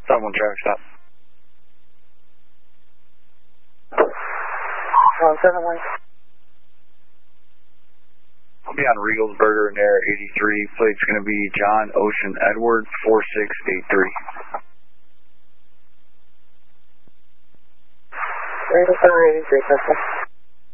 Someone traffic stop. 171. I'll be on Regalsburger in there, 83. Plate's going to be John Ocean Edward, 4683. Regalsburger 83, perfect.